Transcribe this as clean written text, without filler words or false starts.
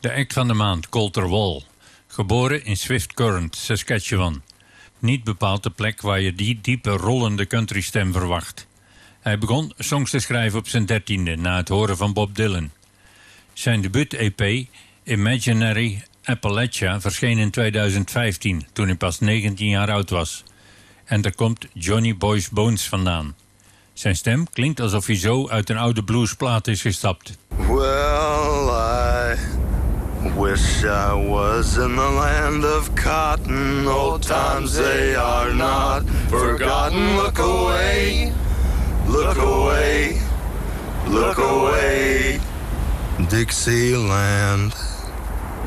De act van de maand, Colter Wall. Geboren in Swift Current, Saskatchewan. Niet bepaald de plek waar je die diepe rollende countrystem verwacht. Hij begon songs te schrijven op zijn 13e na het horen van Bob Dylan. Zijn debuut-EP, Imaginary Appalachia, verscheen in 2015, toen hij pas 19 jaar oud was. En daar komt Johnny Boy's Bones vandaan. Zijn stem klinkt alsof hij zo uit een oude bluesplaat is gestapt. Well, I wish I was in the land of cotton. Old times, they are not forgotten. Look away, look away, look away, Dixieland.